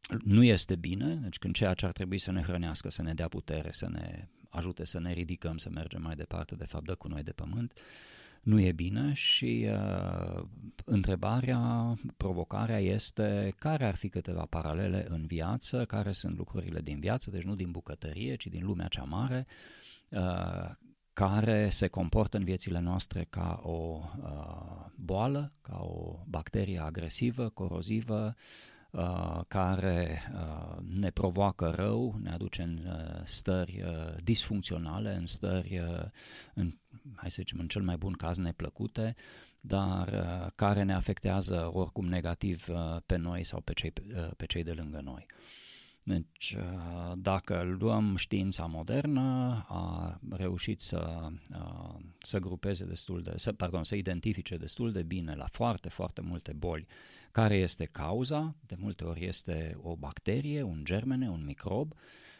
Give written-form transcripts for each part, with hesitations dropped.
nu este bine, deci când ceea ce ar trebui să ne hrănească, să ne dea putere, să ne ajute să ne ridicăm, să mergem mai departe, de fapt dă cu noi de pământ, nu e bine și întrebarea, provocarea este care ar fi câteva paralele în viață, care sunt lucrurile din viață, deci nu din bucătărie, ci din lumea cea mare, care se comportă în viețile noastre ca o boală, ca o bacterie agresivă, corozivă, care ne provoacă rău, ne aduce în stări disfuncționale, în stări, hai să zicem, în cel mai bun caz neplăcute, dar care ne afectează oricum negativ pe noi sau pe cei de lângă noi. Deci, dacă luăm știința modernă, a reușit să grupeze să identifice destul de bine la foarte, foarte multe boli care este cauza, de multe ori este o bacterie, un germene, un microb.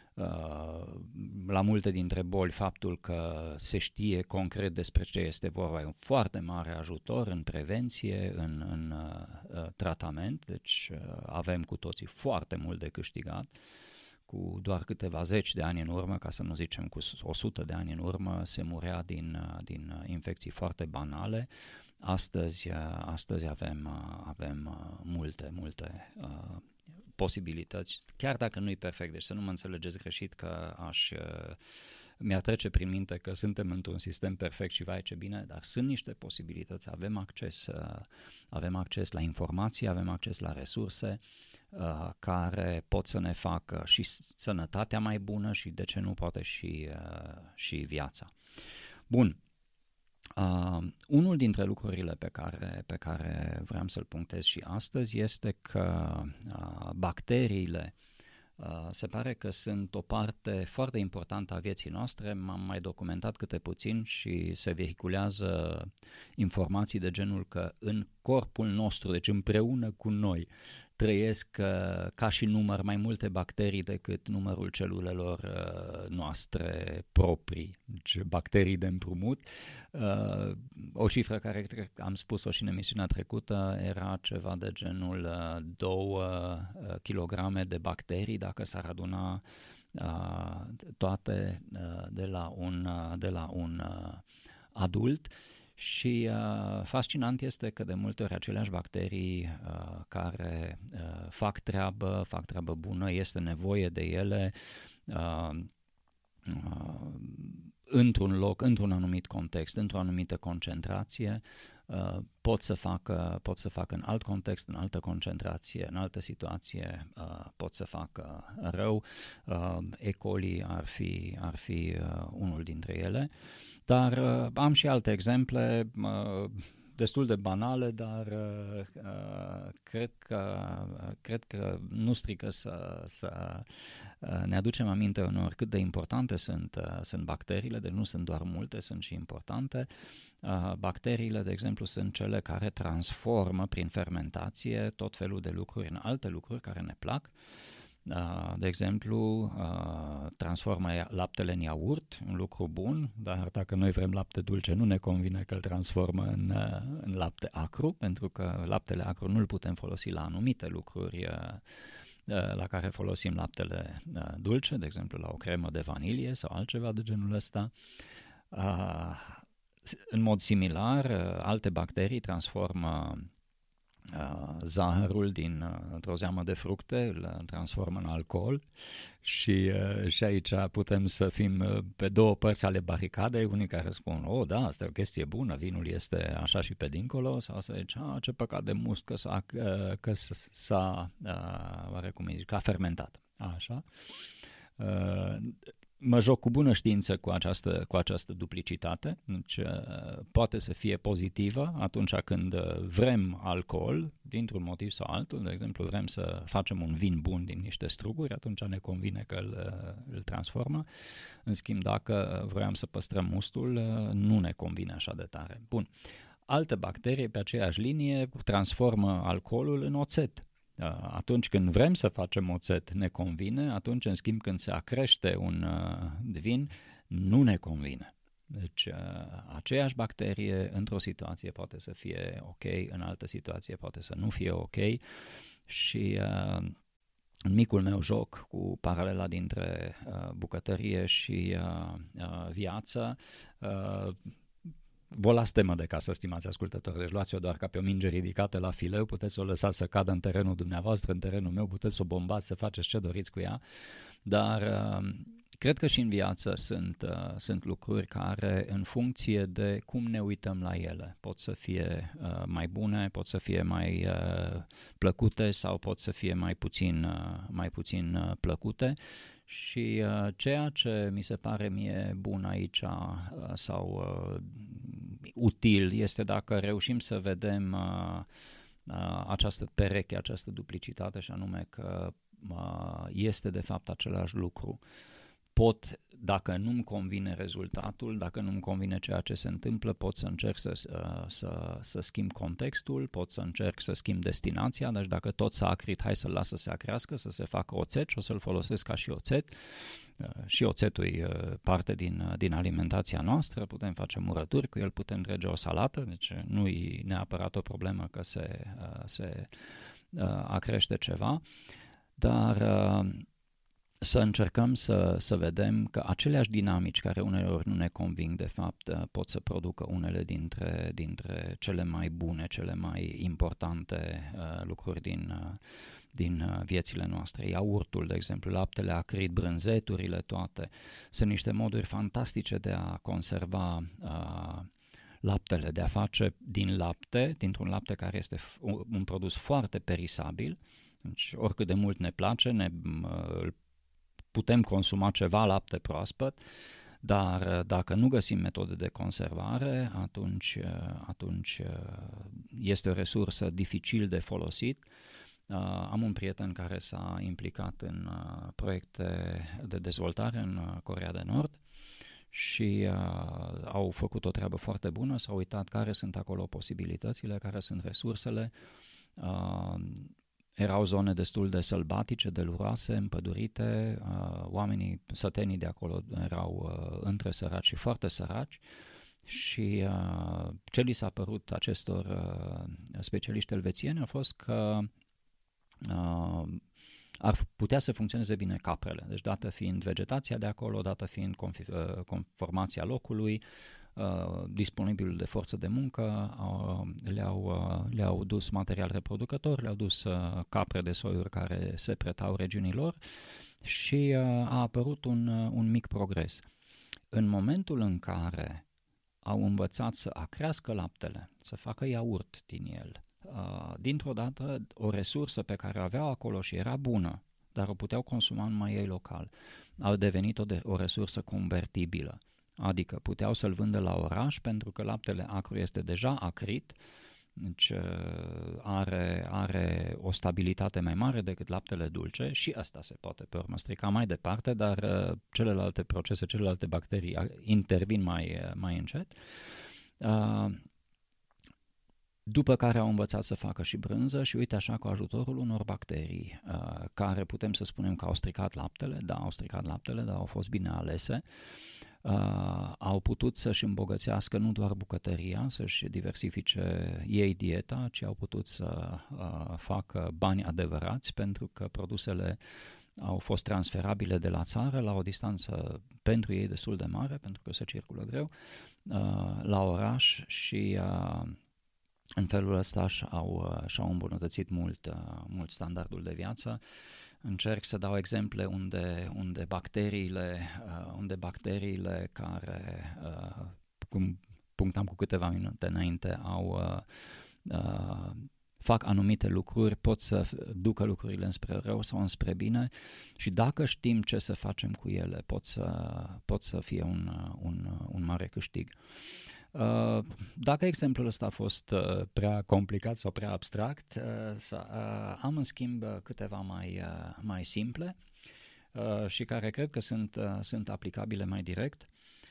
La multe dintre boli, faptul că se știe concret despre ce este vorba e un foarte mare ajutor în prevenție, în tratament, deci avem cu toții foarte mult de câștigat. Cu doar câteva zeci de ani în urmă, ca să nu zicem cu 100 de ani în urmă, se murea din infecții foarte banale. Astăzi avem multe posibilități, chiar dacă nu e perfect, deci să nu mă înțelegeți greșit că mi-ar trece prin minte că suntem într-un sistem perfect și vai ce bine, dar sunt niște posibilități, avem acces la informații, avem acces la resurse care pot să ne facă și sănătatea mai bună și de ce nu poate și viața. Bun. Unul dintre lucrurile pe care vreau să-l punctez și astăzi este că bacteriile se pare că sunt o parte foarte importantă a vieții noastre. M-am mai documentat câte puțin și se vehiculează informații de genul că în corpul nostru, deci împreună cu noi, trăiesc ca și număr mai multe bacterii decât numărul celulelor noastre proprii, deci bacterii de împrumut. O cifră care am spus-o și în emisiunea trecută era ceva de genul 2 kilograme de bacterii dacă s-ar aduna toate de la un adult. Și fascinant este că de multe ori aceleași bacterii care fac treabă bună, este nevoie de ele într-un loc, într-un anumit context, într-o anumită concentrație, pot să facă în alt context, în altă concentrație, în altă situație, pot să facă rău. E. coli ar fi unul dintre ele. Dar am și alte exemple destul de banale, dar cred că nu strică să ne aducem aminte uneori cât de importante sunt bacteriile, deci nu sunt doar multe, sunt și importante. Bacteriile, de exemplu, sunt cele care transformă prin fermentație tot felul de lucruri în alte lucruri care ne plac. De exemplu, transformă laptele în iaurt, un lucru bun, dar dacă noi vrem lapte dulce, nu ne convine că îl transformă în lapte acru, pentru că laptele acru nu îl putem folosi la anumite lucruri la care folosim laptele dulce, de exemplu la o cremă de vanilie sau altceva de genul ăsta. În mod similar, alte bacterii transformă zahărul dintr-o zeamă de fructe, îl transformă în alcool și aici putem să fim pe două părți ale baricadei, unii care spun, da, asta e o chestie bună, vinul este așa și pe dincolo, sau să zice, ce păcat de must că s-a că a fermentat. Așa. Mă joc cu bună știință cu această duplicitate, deci poate să fie pozitivă atunci când vrem alcool, dintr-un motiv sau altul, de exemplu vrem să facem un vin bun din niște struguri, atunci ne convine că îl transformă, în schimb dacă vroiam să păstrăm mustul, nu ne convine așa de tare. Bun. Alte bacterii pe aceeași linie transformă alcoolul în oțet. Atunci când vrem să facem oțet ne convine, atunci în schimb când se acrește un vin nu ne convine. Deci aceeași bacterie într-o situație poate să fie ok, în altă situație poate să nu fie ok și în micul meu joc cu paralela dintre bucătărie și viață, vă las temă de casă, stimați ascultători, deci luați-o doar ca pe o minge ridicată la fileu, puteți să o lăsați să cadă în terenul dumneavoastră, în terenul meu, puteți să o bombați, să faceți ce doriți cu ea, dar cred că și în viață sunt lucruri care, în funcție de cum ne uităm la ele, pot să fie mai bune, pot să fie mai plăcute sau pot să fie mai puțin plăcute. Și ceea ce mi se pare mie bun aici sau util este dacă reușim să vedem această pereche, această duplicitate, și anume că este de fapt același lucru. Dacă nu-mi convine rezultatul, dacă nu-mi convine ceea ce se întâmplă, pot să încerc să schimb contextul, pot să încerc să schimb destinația, deci dacă tot s-a acrit, hai să-l las să se acrească, să se facă oțet și o să-l folosesc ca și oțet. Și oțetul e parte din alimentația noastră, putem face murături cu el, putem trage o salată, deci nu e neapărat o problemă că se acrește ceva, dar să încercăm să vedem că aceleași dinamici care uneori nu ne conving, de fapt, pot să producă unele dintre cele mai bune, cele mai importante lucruri din viețile noastre. Iaurtul, de exemplu, laptele acrid, brânzeturile toate, sunt niște moduri fantastice de a conserva laptele, de a face dintr-un lapte care este un produs foarte perisabil, deci oricât de mult ne place, putem consuma ceva lapte proaspăt, dar dacă nu găsim metode de conservare, atunci este o resursă dificil de folosit. Am un prieten care s-a implicat în proiecte de dezvoltare în Coreea de Nord și au făcut o treabă foarte bună, s-au uitat care sunt acolo posibilitățile, care sunt resursele. Erau zone destul de sălbatice, deluroase, împădurite, oamenii, sătenii de acolo erau între săraci și foarte săraci și ce li s-a părut acestor specialiști elvețieni a fost că ar putea să funcționeze bine caprele, deci dată fiind vegetația de acolo, dată fiind conformația locului, disponibilul de forță de muncă, le-au dus material reproducător, le-au dus capre de soiuri care se pretau regiunilor și a apărut un mic progres. În momentul în care au învățat să acrească laptele, să facă iaurt din el, dintr-o dată o resursă pe care o aveau acolo și era bună, dar o puteau consuma numai ei local, au devenit o resursă convertibilă. Adică puteau să-l vândă la oraș pentru că laptele acru este deja acrit, deci are o stabilitate mai mare decât laptele dulce și asta se poate pe urmă strica mai departe, dar celelalte procese, celelalte bacterii intervin mai încet. După care au învățat să facă și brânză și uite așa cu ajutorul unor bacterii care putem să spunem că au stricat laptele, dar au fost bine alese, au putut să-și îmbogățească nu doar bucătăria, să-și diversifice ei dieta, ci au putut să facă bani adevărați pentru că produsele au fost transferabile de la țară la o distanță pentru ei destul de mare, pentru că se circulă greu, la oraș și în felul ăsta și-au îmbunătățit mult standardul de viață. Încerc să dau exemple unde bacteriile care, cum punctam cu câteva minute înainte, fac anumite lucruri, pot să ducă lucrurile înspre rău sau înspre bine și dacă știm ce să facem cu ele, pot să fie un mare câștig. Dacă exemplul ăsta a fost prea complicat sau prea abstract, am în schimb câteva mai simple și care cred că sunt aplicabile mai direct.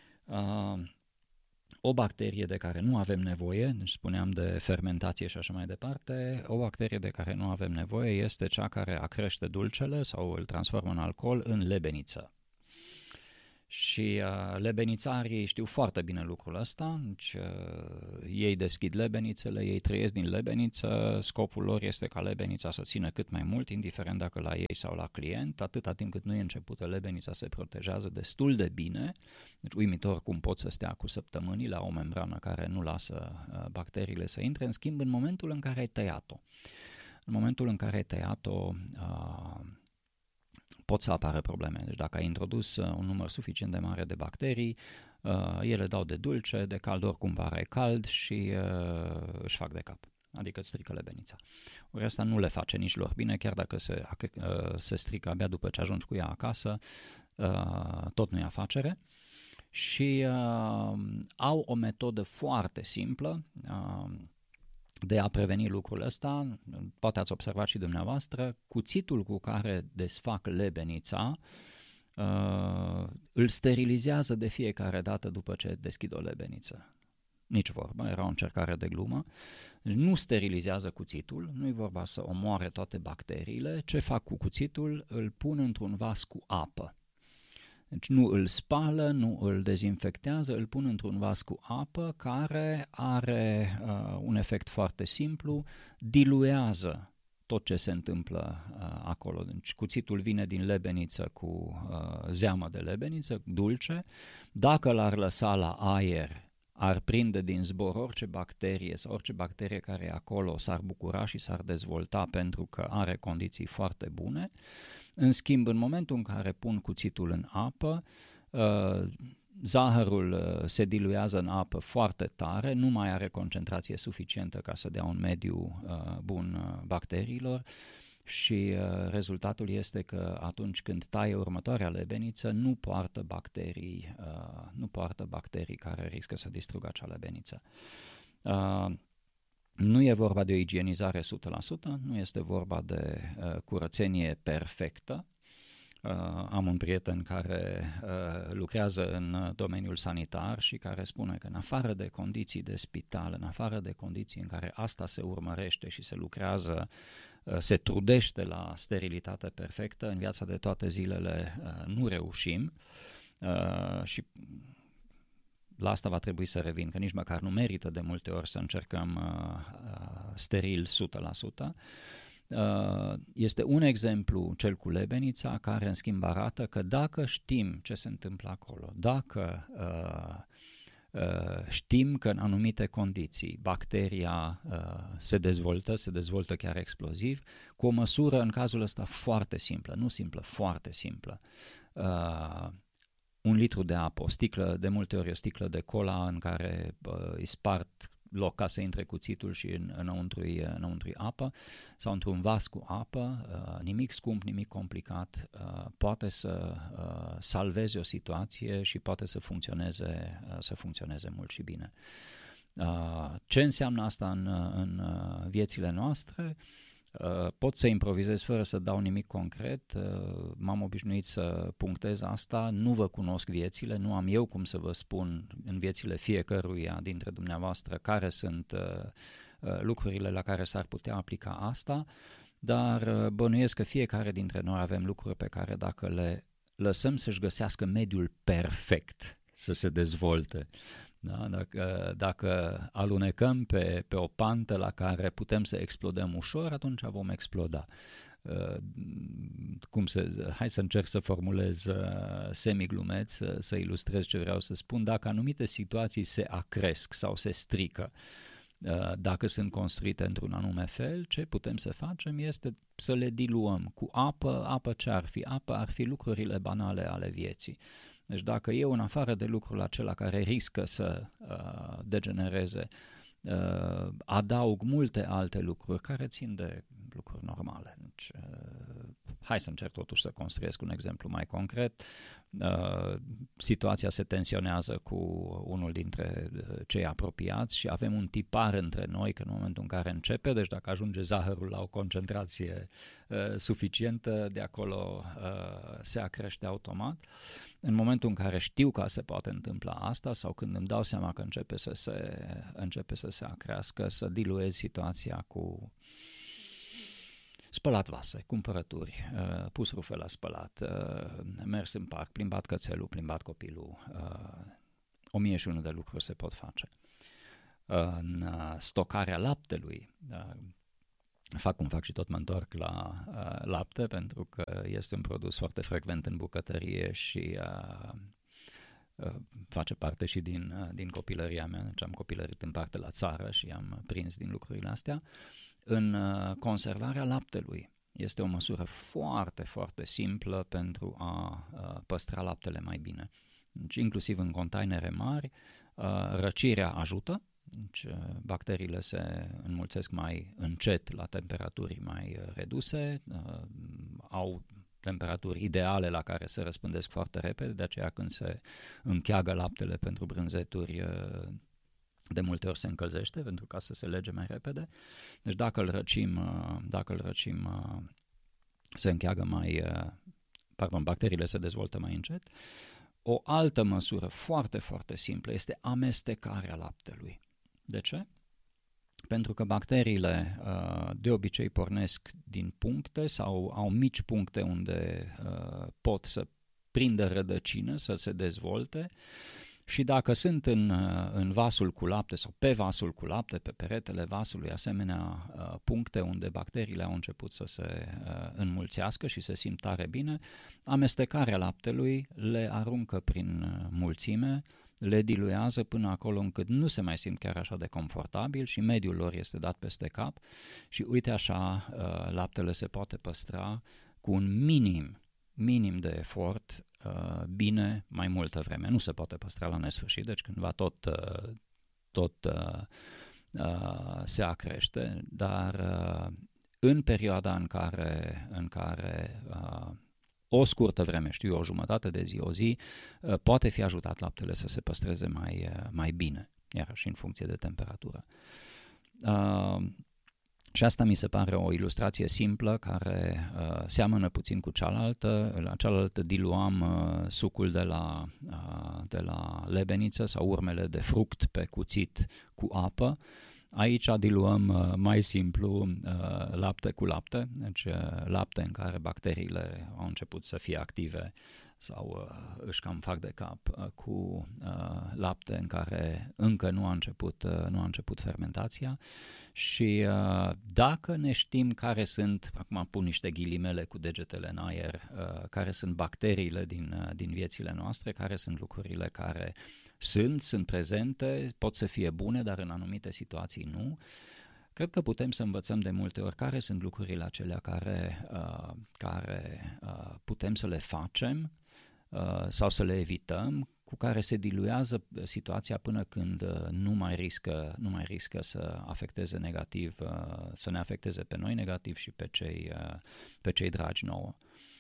O bacterie de care nu avem nevoie, deci spuneam de fermentație și așa mai departe, o bacterie de care nu avem nevoie este cea care acrește dulcele sau îl transformă în alcool în lebeniță. Și lebenițarii știu foarte bine lucrul ăsta, deci ei deschid lebenițele, ei trăiesc din lebeniță, scopul lor este ca lebenița să țină cât mai mult, indiferent dacă la ei sau la client, atâta timp cât nu e începută lebenița se protejează destul de bine, deci uimitor cum pot să stea cu săptămâni la o membrană care nu lasă bacteriile să intre, în schimb în momentul în care ai tăiat-o. În momentul în care ai tăiat-o, pot să apară probleme. Deci dacă ai introdus un număr suficient de mare de bacterii, ele dau de dulce, de cald oricum vara e cald și își fac de cap. Adică îți strică lebenița. Ori asta nu le face nici lor bine, chiar dacă se strică abia după ce ajungi cu ea acasă, tot nu e afacere. Și au o metodă foarte simplă de a preveni lucrul ăsta. Poate ați observat și dumneavoastră, cuțitul cu care desfac lebenița îl sterilizează de fiecare dată după ce deschid o lebeniță. Nici vorbă, era o încercare de glumă. Nu sterilizează cuțitul, nu-i vorba să omoare toate bacteriile. Ce fac cu cuțitul? Îl pun într-un vas cu apă. Deci nu îl spală, nu îl dezinfectează, îl pun într-un vas cu apă care are un efect foarte simplu, diluează tot ce se întâmplă acolo. Deci cuțitul vine din lebeniță cu zeamă de lebeniță, dulce. Dacă l-ar lăsa la aer, ar prinde din zbor orice bacterie sau orice bacterie care e acolo, s-ar bucura și s-ar dezvolta pentru că are condiții foarte bune. În schimb, în momentul în care pun cuțitul în apă, zahărul se diluează în apă foarte tare, nu mai are concentrație suficientă ca să dea un mediu bun bacteriilor și rezultatul este că atunci când taie următoarea lebeniță, nu poartă bacterii care riscă să distrugă acea lebeniță. Nu e vorba de o igienizare 100%, nu este vorba de curățenie perfectă. Am un prieten care lucrează în domeniul sanitar și care spune că în afară de condiții de spital, în afară de condiții în care asta se urmărește și se lucrează, se trudește la sterilitate perfectă, în viața de toate zilele nu reușim și la asta va trebui să revin, că nici măcar nu merită de multe ori să încercăm steril 100%. Este un exemplu, cel cu lebenița, care în schimb arată că dacă știm ce se întâmplă acolo, dacă știm că în anumite condiții bacteria se dezvoltă chiar exploziv, cu o măsură în cazul ăsta foarte simplă, nu simplă, foarte simplă. 1 litru de apă, o sticlă, de multe ori o sticlă de cola în care îi spart loc ca să intre cuțitul și înăuntru apă sau într-un vas cu apă, nimic scump, nimic complicat, poate să salveze o situație și poate să funcționeze mult și bine. Ce înseamnă asta în viețile noastre? Pot să improvizez fără să dau nimic concret, m-am obișnuit să punctez asta, nu vă cunosc viețile, nu am eu cum să vă spun în viețile fiecăruia dintre dumneavoastră care sunt lucrurile la care s-ar putea aplica asta, dar bănuiesc că fiecare dintre noi avem lucruri pe care dacă le lăsăm să-și găsească mediul perfect să se dezvolte, da? Dacă alunecăm pe o pantă la care putem să explodăm ușor, atunci vom exploda. Hai să încerc să formulez semiglumeț, să ilustrez ce vreau să spun. Dacă anumite situații se acresc sau se strică, dacă sunt construite într-un anume fel, ce putem să facem este să le diluăm cu apă. Apă ce ar fi? Apă ar fi lucrurile banale ale vieții. Deci dacă eu, în afară de lucrul acela care riscă să degenereze, adaug multe alte lucruri care țin de lucruri normale. Deci, hai să încerc totuși să construiesc un exemplu mai concret. Situația se tensionează cu unul dintre cei apropiați și avem un tipar între noi că în momentul în care începe, deci dacă ajunge zahărul la o concentrație suficientă, de acolo se acrește automat. În momentul în care știu că se poate întâmpla asta sau când îmi dau seama că începe să se acrească, să diluez situația cu spălat vase, cumpărături, pus rufe la spălat, mers în parc, plimbat cățelul, plimbat copilul, 1001 de lucruri se pot face. În stocarea laptelui, fac cum fac și tot mă întorc la lapte, pentru că este un produs foarte frecvent în bucătărie și face parte și din copilăria mea, deci am copilărit în parte la țară și am prins din lucrurile astea. În conservarea laptelui este o măsură foarte, foarte simplă pentru a păstra laptele mai bine. Deci, inclusiv în containere mari, răcirea ajută, deci bacteriile se înmulțesc mai încet la temperaturi mai reduse, au temperaturi ideale la care se răspândesc foarte repede, de aceea când se încheagă laptele pentru brânzeturi, de multe ori se încălzește pentru ca să se lege mai repede. Deci dacă îl răcim, se încheagă bacteriile se dezvoltă mai încet. O altă măsură foarte, foarte simplă este amestecarea laptelui. De ce? Pentru că bacteriile de obicei pornesc din puncte sau au mici puncte unde pot să prindă rădăcină, să se dezvolte, și dacă sunt în vasul cu lapte sau pe vasul cu lapte, pe peretele vasului, asemenea puncte unde bacteriile au început să se înmulțească și se simt tare bine, amestecarea laptelui le aruncă prin mulțime, le diluează până acolo încât nu se mai simt chiar așa de confortabil și mediul lor este dat peste cap și uite așa laptele se poate păstra cu un minim de efort bine mai multă vreme. Nu se poate păstra la nesfârșit, deci cândva tot se acrește, dar în perioada în care o scurtă vreme, știu eu, o jumătate de zi, o zi, poate fi ajutat laptele să se păstreze mai bine, iarăși în funcție de temperatură. Și asta mi se pare o ilustrație simplă care seamănă puțin cu cealaltă. La cealaltă diluam sucul de la lebeniță sau urmele de fruct pe cuțit cu apă. Aici diluăm mai simplu lapte cu lapte, deci lapte în care bacteriile au început să fie active sau își cam fac de cap, cu lapte în care încă nu a început fermentația. Și dacă ne știm care sunt, acum pun niște ghilimele cu degetele în aer, care sunt bacteriile din viețile noastre, care sunt lucrurile care sunt prezente, pot să fie bune, dar în anumite situații nu, cred că putem să învățăm de multe ori care sunt lucrurile acelea care putem să le facem sau să le evităm, cu care se diluează situația până când nu mai riscă să afecteze negativ, să ne afecteze pe noi negativ și pe cei dragi nouă.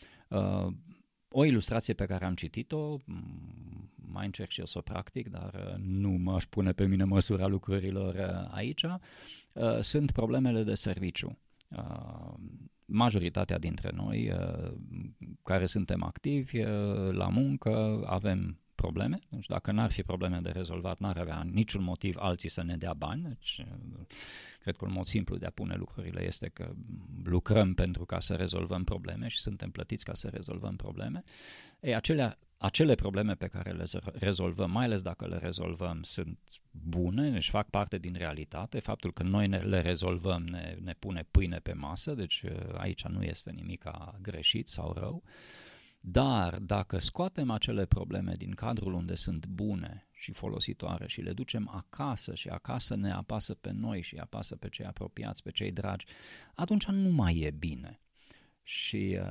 O ilustrație pe care am citit-o, mai încerc și eu să o practic, dar nu m-aș pune pe mine măsura lucrurilor aici, sunt problemele de serviciu. Majoritatea dintre noi care suntem activi la muncă avem probleme, deci dacă n-ar fi probleme de rezolvat, n-ar avea niciun motiv alții să ne dea bani, deci cred că un mod simplu de a pune lucrurile este că lucrăm pentru ca să rezolvăm probleme și suntem plătiți ca să rezolvăm probleme. Acele probleme pe care le rezolvăm, mai ales dacă le rezolvăm, sunt bune, deci fac parte din realitate. Faptul că noi le rezolvăm ne pune pâine pe masă, deci aici nu este nimic greșit sau rău. Dar dacă scoatem acele probleme din cadrul unde sunt bune și folositoare și le ducem acasă și acasă ne apasă pe noi și apasă pe cei apropiați, pe cei dragi, atunci nu mai e bine. Și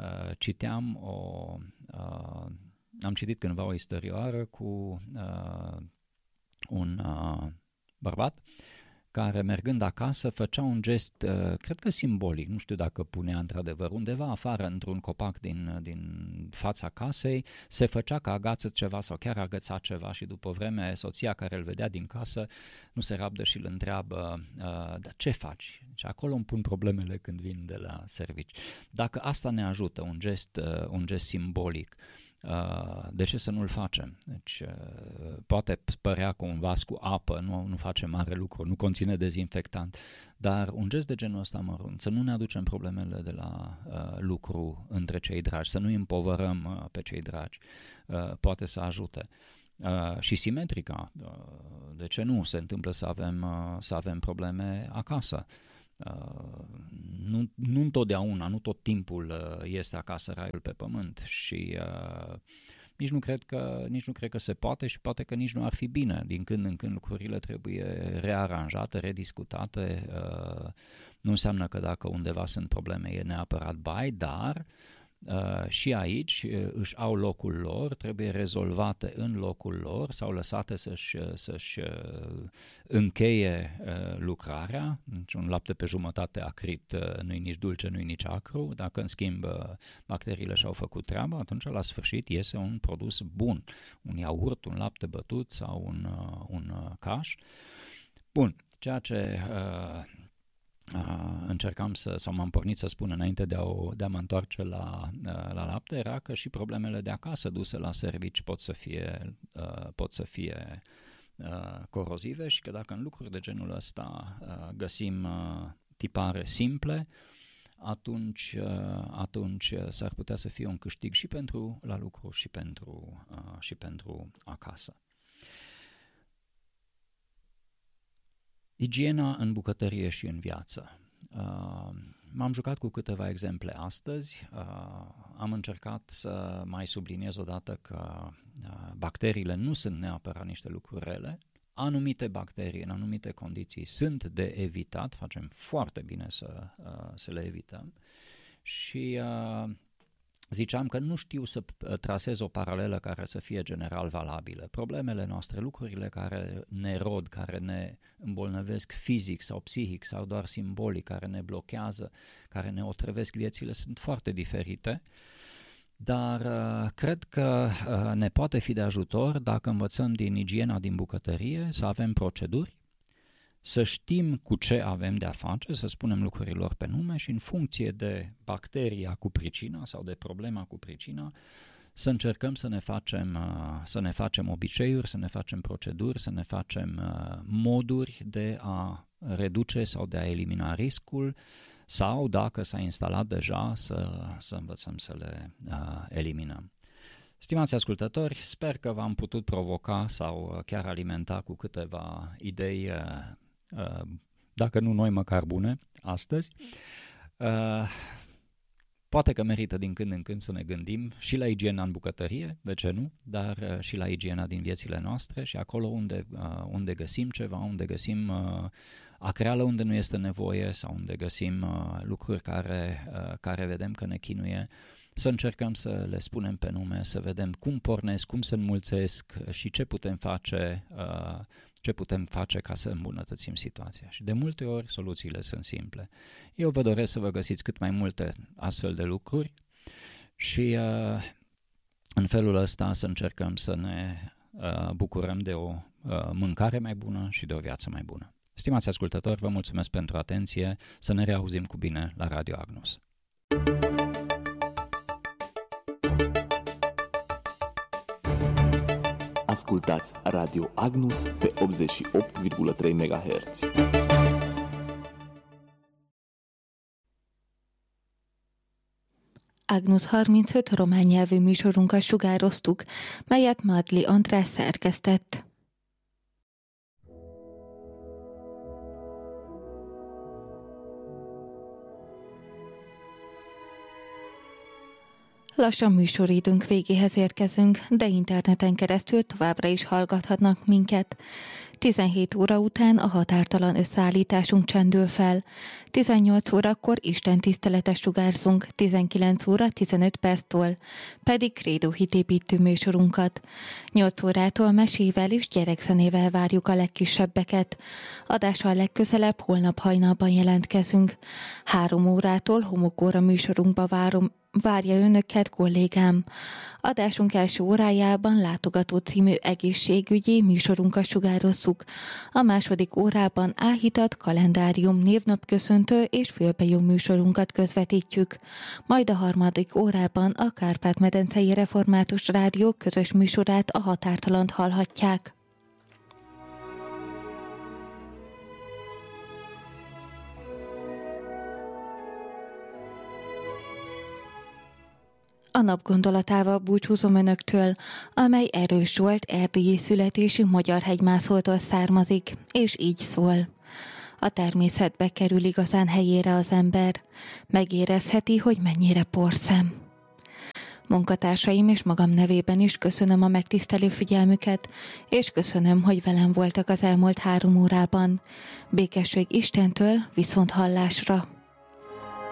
am citit cândva o istorioară cu un bărbat care, mergând acasă, făcea un gest, cred că simbolic, nu știu dacă punea într-adevăr, undeva afară, într-un copac din fața casei, se făcea că agață ceva sau chiar agăța ceva și după vreme soția care îl vedea din casă nu se rabdă și îl întreabă, dar ce faci? Și acolo îmi pun problemele când vin de la servici. Dacă asta ne ajută, un gest simbolic, De ce să nu-l facem? Deci, poate părea că un vas cu apă nu face mare lucru, nu conține dezinfectant, dar un gest de genul ăsta mărunt, să nu ne aducem problemele de la lucru între cei dragi, să nu îi împovărăm pe cei dragi, poate să ajute. Și simetrica, de ce nu se întâmplă să avem probleme acasă? Nu întotdeauna, nu tot timpul este acasă raiul pe pământ și nici nu cred că se poate și poate că nici nu ar fi bine. Din când în când lucrurile trebuie rearanjate, rediscutate. Nu înseamnă că dacă undeva sunt probleme e neapărat bai, dar și aici își au locul lor, trebuie rezolvate în locul lor sau lăsate să-și încheie lucrarea. Deci un lapte pe jumătate acrit nu-i nici dulce, nu-i nici acru. Dacă în schimb bacteriile și-au făcut treaba, atunci la sfârșit iese un produs bun, un iaurt, un lapte bătut sau un caș. Bun, ceea ce încercam sau m-am pornit să spun înainte de a mă întoarce la lapte era că și problemele de acasă duse la servici pot să fie corozive și că dacă în lucruri de genul ăsta găsim tipare simple, atunci s-ar putea să fie un câștig și pentru la lucru și pentru acasă. Igiena în bucătărie și în viață. M-am jucat cu câteva exemple astăzi. Am încercat să mai subliniez odată că bacteriile nu sunt neapărat niște lucruri rele. Anumite bacterii în anumite condiții sunt de evitat, facem foarte bine să le evităm și ziceam că nu știu să trasez o paralelă care să fie general valabilă. Problemele noastre, lucrurile care ne rod, care ne îmbolnăvesc fizic sau psihic sau doar simbolic, care ne blochează, care ne otrăvesc viețile, sunt foarte diferite, dar cred că ne poate fi de ajutor dacă învățăm din igiena din bucătărie, să avem proceduri, să știm cu ce avem de-a face, să spunem lucrurilor pe nume și în funcție de bacteria cu pricina sau de problema cu pricina, să încercăm să ne facem obiceiuri, să ne facem proceduri, să ne facem moduri de a reduce sau de a elimina riscul sau, dacă s-a instalat deja, să învățăm să le eliminăm. Stimați ascultători, sper că v-am putut provoca sau chiar alimenta cu câteva idei, dacă nu noi, măcar bune, astăzi. Poate că merită din când în când să ne gândim și la igiena în bucătărie, de ce nu, dar și la igiena din viețile noastre și acolo unde găsim ceva, unde găsim acreală unde nu este nevoie sau unde găsim lucruri care vedem că ne chinuie, să încercăm să le spunem pe nume, să vedem cum pornesc, cum se înmulțesc și ce putem face ca să îmbunătățim situația. Și de multe ori soluțiile sunt simple. Eu vă doresc să vă găsiți cât mai multe astfel de lucruri și în felul ăsta să încercăm să ne bucurăm de o mâncare mai bună și de o viață mai bună. Stimați ascultători, vă mulțumesc pentru atenție, să ne reauzim cu bine la Radio Agnus. Ascultați Radio Agnus pe 88,3 MHz. Agnus 35 román nyelvű műsorunkat sugároztuk, melyet Madli András szerkesztett. Lassan műsoridőnk végéhez érkezünk, de interneten keresztül továbbra is hallgathatnak minket. 17 óra után a határtalan összeállításunk csendül fel. 18 órakor istentiszteletet sugárzunk, 19 óra 15 perctől, pedig Krédó hitépítő műsorunkat. 8 órától mesével és gyerekzenével várjuk a legkisebbeket. Adással legközelebb holnap hajnalban jelentkezünk. 3 órától homokóra műsorunkba várja önöket kollégám. Adásunk első órájában Látogató című egészségügyi műsorunkat sugározzuk. A második órában áhítat, kalendárium, névnapköszöntő és fülbejó műsorunkat közvetítjük. Majd a harmadik órában a Kárpát-medencei Református Rádió közös műsorát, a Határtalant hallhatják. A nap gondolatával búcsúzom önöktől, amely Erős Zsolt erdélyi születésű magyar hegymászótól származik, és így szól. A természetbe kerül igazán helyére az ember, megérezheti, hogy mennyire porszem. Munkatársaim és magam nevében is köszönöm a megtisztelő figyelmüket, és köszönöm, hogy velem voltak az elmúlt 3 órában. Békesség Istentől, viszont hallásra!